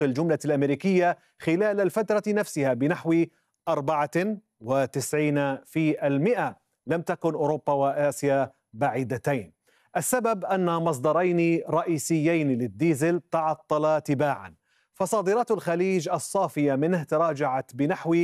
الجملة الأمريكية خلال الفترة نفسها بنحو 94%. لم تكن أوروبا وآسيا بعيدتين. السبب أن مصدرين رئيسيين للديزل تعطلا تباعا، فصادرات الخليج الصافية منه تراجعت بنحو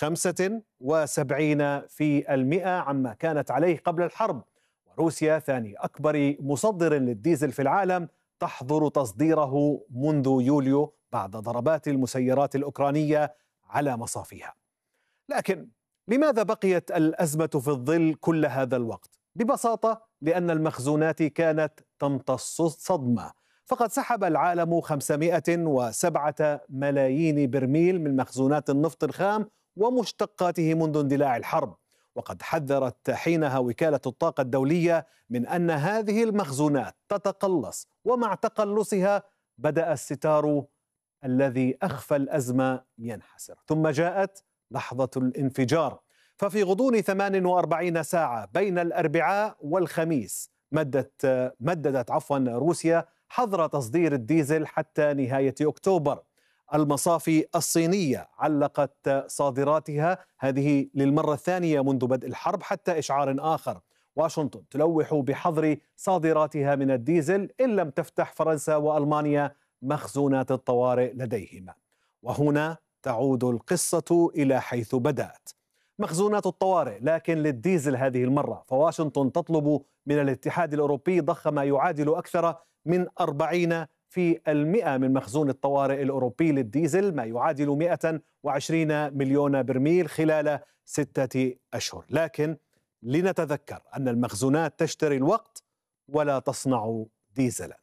75% عما كانت عليه قبل الحرب، وروسيا ثاني أكبر مصدر للديزل في العالم تحظر تصديره منذ يوليو بعد ضربات المسيرات الأوكرانية على مصافيها. لكن لماذا بقيت الأزمة في الظل كل هذا الوقت؟ ببساطة لأن المخزونات كانت تمتص الصدمة، فقد سحب العالم 507 ملايين برميل من مخزونات النفط الخام ومشتقاته منذ اندلاع الحرب، وقد حذرت حينها وكالة الطاقة الدولية من أن هذه المخزونات تتقلص، ومع تقلصها بدأ الستار الذي أخفى الأزمة ينحسر، ثم جاءت لحظة الانفجار. ففي غضون 48 ساعة بين الأربعاء والخميس مددت روسيا حظر تصدير الديزل حتى نهاية أكتوبر. المصافي الصينية علقت صادراتها هذه للمرة الثانية منذ بدء الحرب حتى إشعار آخر. واشنطن تلوح بحظر صادراتها من الديزل إن لم تفتح فرنسا وألمانيا مخزونات الطوارئ لديهما. وهنا تعود القصة إلى حيث بدأت، مخزونات الطوارئ، لكن للديزل هذه المرة. فواشنطن تطلب من الاتحاد الأوروبي ضخ ما يعادل أكثر من 40% من مخزون الطوارئ الأوروبي للديزل، ما يعادل 120 مليون برميل خلال 6 أشهر. لكن لنتذكر أن المخزونات تشتري الوقت ولا تصنع ديزلا.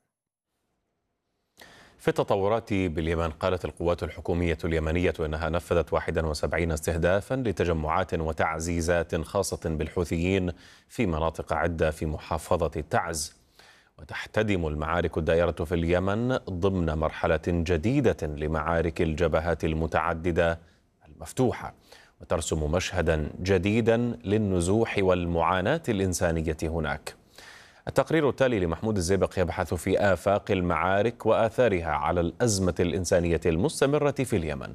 في التطورات باليمن، قالت القوات الحكومية اليمنية إنها نفذت 71 استهدافا لتجمعات وتعزيزات خاصة بالحوثيين في مناطق عدة في محافظة تعز. وتحتدم المعارك الدائرة في اليمن ضمن مرحلة جديدة لمعارك الجبهات المتعددة المفتوحة، وترسم مشهدا جديدا للنزوح والمعاناة الإنسانية هناك. التقرير التالي لمحمود الزيبق يبحث في آفاق المعارك وآثارها على الأزمة الإنسانية المستمرة في اليمن.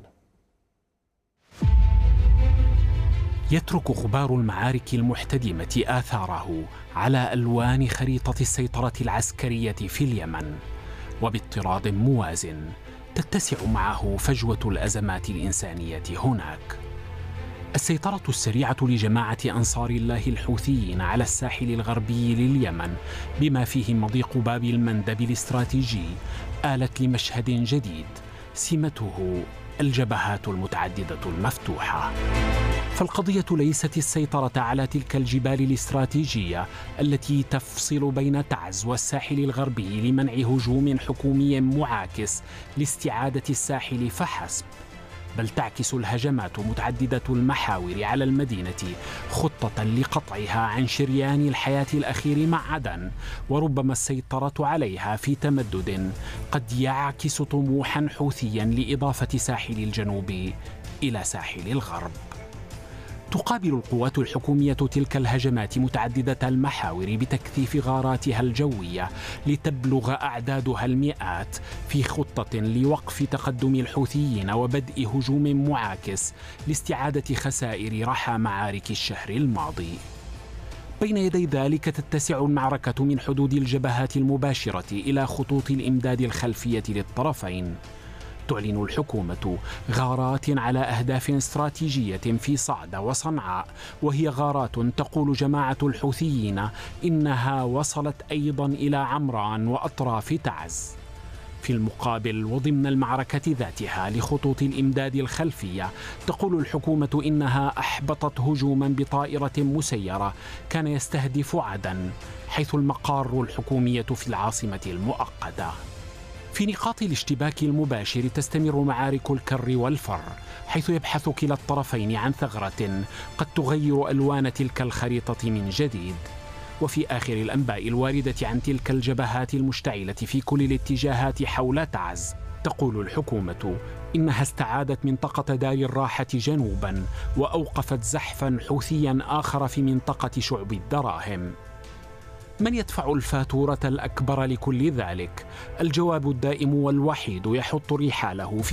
يترك غبار المعارك المحتدمة آثاره على ألوان خريطة السيطرة العسكرية في اليمن، وباضطراد موازن تتسع معه فجوة الأزمات الإنسانية هناك. السيطرة السريعة لجماعة أنصار الله الحوثيين على الساحل الغربي لليمن بما فيه مضيق باب المندب الاستراتيجي آلت لمشهد جديد سمته الجبهات المتعددة المفتوحة. فالقضية ليست السيطرة على تلك الجبال الاستراتيجية التي تفصل بين تعز والساحل الغربي لمنع هجوم حكومي معاكس لاستعادة الساحل فحسب، بل تعكس الهجمات متعددة المحاور على المدينة خطة لقطعها عن شريان الحياة الأخير مع عدن، وربما السيطرة عليها في تمدد قد يعكس طموحا حوثيا لإضافة ساحل الجنوب إلى ساحل الغرب. تقابل القوات الحكومية تلك الهجمات متعددة المحاور بتكثيف غاراتها الجوية لتبلغ أعدادها المئات في خطة لوقف تقدم الحوثيين وبدء هجوم معاكس لاستعادة خسائر رحى معارك الشهر الماضي. بين يدي ذلك تتسع المعركة من حدود الجبهات المباشرة إلى خطوط الإمداد الخلفية للطرفين. تعلن الحكومة غارات على أهداف استراتيجية في صعدة وصنعاء، وهي غارات تقول جماعة الحوثيين إنها وصلت أيضا إلى عمران وأطراف تعز. في المقابل وضمن المعركة ذاتها لخطوط الإمداد الخلفية، تقول الحكومة إنها أحبطت هجوما بطائرة مسيرة كان يستهدف عدن، حيث المقار الحكومية في العاصمة المؤقتة. في نقاط الاشتباك المباشر تستمر معارك الكر والفر، حيث يبحث كلا الطرفين عن ثغرة قد تغير ألوان تلك الخريطة من جديد. وفي آخر الأنباء الواردة عن تلك الجبهات المشتعلة في كل الاتجاهات حول تعز، تقول الحكومة إنها استعادت منطقة دار الراحة جنوبا وأوقفت زحفا حوثيا آخر في منطقة شعب الدراهم. من يدفع الفاتورة الأكبر لكل ذلك؟ الجواب الدائم والوحيد يحط رحاله في